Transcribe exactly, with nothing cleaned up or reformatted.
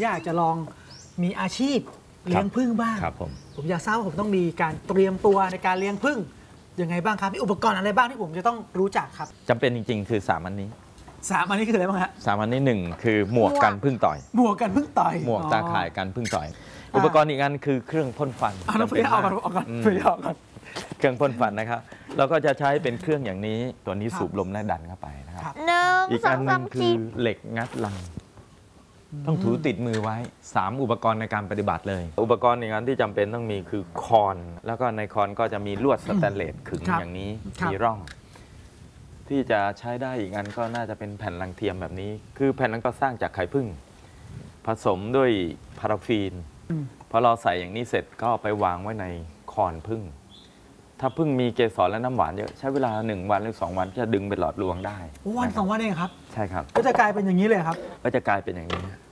อยากจะลองมีอาชีพเลี้ยงผึ้งบ้างครับผมผมอยากทราบว่าผมต้องมีการเตรียมตัวในการเลี้ยงผึ้งยังไงบ้างครับมีอุปกรณ์อะไรบ้างที่ผมจะต้องรู้จักครับจำเป็นจริงๆคือสามอันนี้สามอันนี้คืออะไรบ้างฮะสามอันนี้หนึ่งคือหมวกกันผึ้งต่อยหมวกกันผึ้งต่อยหมวกตาข่ายกันผึ้งต่อย อุปกรณ์อีกอันคือเครื่องพ่นฟันเอาน้ำเพื่อเอากันเอากันเพื่อเอากันเครื่องพ่นฟันนะครับเราก็จะใช้เป็นเครื่องอย่างนี้ตัวนี้สูบลมและดันเข้าไปนะครับหนึ่งอีกสออังนหสานึมงคืจีอบ เหล็กงัดลังต้องถูติดมือไว้สามอุปกรณ์ในการปฏิบัติเลย อุปกรณ์อีกอันที่จำเป็นต้องมีคือคอนแล้วก็ในคอนก็จะมีลวดสแตนเลสขึงอย่างนี้มีร่องที่จะใช้ได้อีกอันก็น่าจะเป็นแผ่นรังเทียมแบบนี้คือแผ่นนั้นก็สร้างจากไข่ผึ้งผสมด้วยพาราฟีนพอเราใส่อย่างนี้เสร็จก็ไปวางไว้ในคอนผึ้งถ้าผึ้งมีเกสรและน้ำหวานเยอะใช้เวลาหนึ่งวันหรือสองวันจะดึงไปหลอดลวงได้วันสองวันเองครับใช่ครับก็จะกลายเป็นอย่างนี้เลยครับก็จะกลายเป็นอย่างนี้